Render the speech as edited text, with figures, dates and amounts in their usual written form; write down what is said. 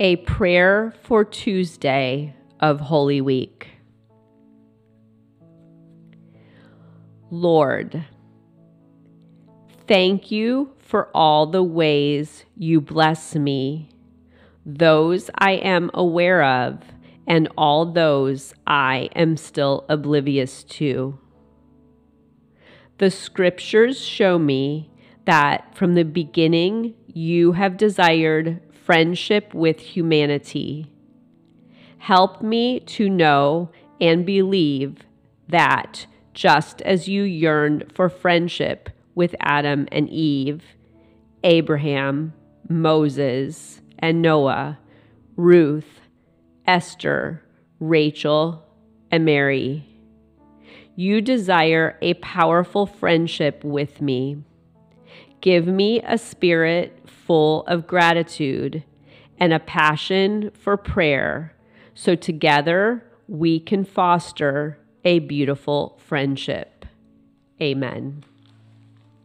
A prayer for Tuesday of Holy Week. Lord, thank you for all the ways you bless me, those I am aware of, and all those I am still oblivious to. The scriptures show me that from the beginning you have desired friendship with humanity. Help me to know and believe that just as you yearned for friendship with Adam and Eve, Abraham, Moses, and Noah, Ruth, Esther, Rachel, and Mary, you desire a powerful friendship with me. Give me a spirit full of gratitude and a passion for prayer, so together we can foster a beautiful friendship. Amen.